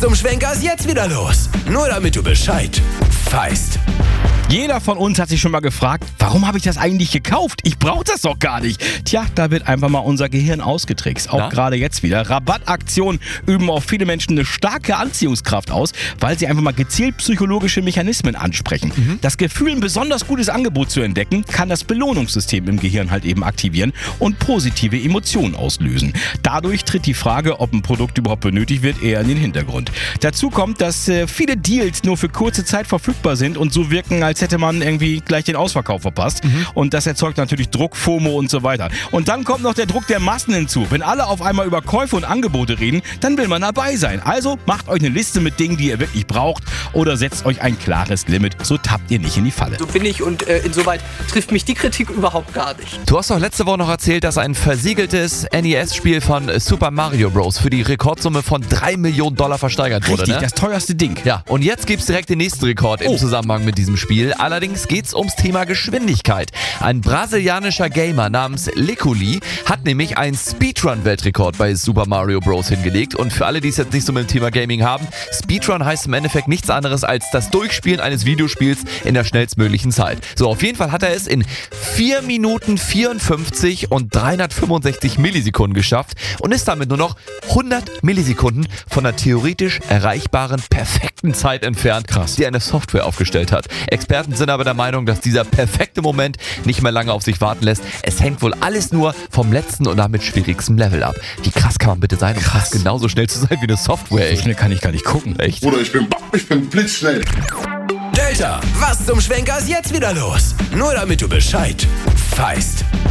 zum Schwenker ist jetzt wieder los? Nur damit du Bescheid weißt. Jeder von uns hat sich schon mal gefragt, warum habe ich das eigentlich gekauft? Ich brauche das doch gar nicht. Tja, da wird einfach mal unser Gehirn ausgetrickst. Auch gerade jetzt wieder. Rabattaktionen üben auf viele Menschen eine starke Anziehungskraft aus, weil sie einfach mal gezielt psychologische Mechanismen ansprechen. Das Gefühl, ein besonders gutes Angebot zu entdecken, kann das Belohnungssystem im Gehirn halt eben aktivieren und positive Emotionen auslösen. Dadurch tritt die Frage, ob ein Produkt überhaupt benötigt wird, eher in den Hintergrund. Dazu kommt, dass viele Deals nur für kurze Zeit verfügbar sind und so wirken, als hätte man irgendwie gleich den Ausverkauf verpasst. Und das erzeugt natürlich Druck, FOMO und so weiter. Und dann kommt noch der Druck der Massen hinzu. Wenn alle auf einmal über Käufe und Angebote reden, dann will man dabei sein. Also macht euch eine Liste mit Dingen, die ihr wirklich braucht oder setzt euch ein klares Limit. So tappt ihr nicht in die Falle. So bin ich und insoweit trifft mich die Kritik überhaupt gar nicht. Du hast doch letzte Woche noch erzählt, dass ein versiegeltes NES-Spiel von Super Mario Bros. Für die Rekordsumme von $3 Millionen versteigert wurde. Richtig, ne? das teuerste Ding. Ja, und jetzt gibt's direkt den nächsten Rekord im Zusammenhang mit diesem Spiel. Allerdings geht's ums Thema Geschwindigkeit. Ein brasilianischer Gamer namens Lekuli hat nämlich einen Speedrun-Weltrekord bei Super Mario Bros. Hingelegt. Und für alle, die es jetzt nicht so mit dem Thema Gaming haben, Speedrun heißt im Endeffekt nichts anderes als das Durchspielen eines Videospiels in der schnellstmöglichen Zeit. So, auf jeden Fall hat er es in 4 Minuten 54 und 365 Millisekunden geschafft und ist damit nur noch 100 Millisekunden von der theoretisch erreichbaren perfekten Zeit entfernt, die eine Software aufgestellt hat. Experten sind aber der Meinung, dass dieser perfekte Moment nicht mehr lange auf sich warten lässt. Es hängt wohl alles nur vom letzten und damit schwierigsten Level ab. Wie krass kann man bitte sein, um fast genauso schnell zu sein wie eine Software? So schnell kann ich gar nicht gucken. Echt? Bruder, ich bin blitzschnell. Delta, was zum Schwenker ist jetzt wieder los? Nur damit du Bescheid weißt.